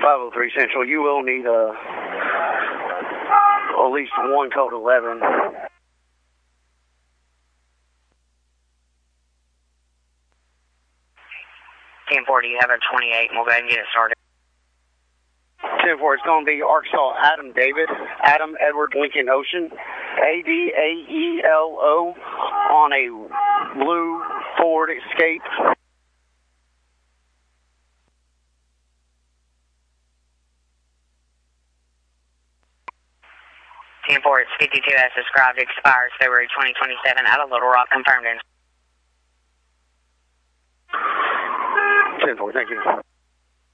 503 Central, you will need at least one code 11. 10-4, you have a 28, and we'll go ahead and get it started. 10-4, it's going to be Arkansas Adam David, Adam Edward Lincoln Ocean, ADAELO, on a blue Ford Escape. It's 52 as described, expires February 2027 out of Little Rock, confirmed in. 10-4, thank you.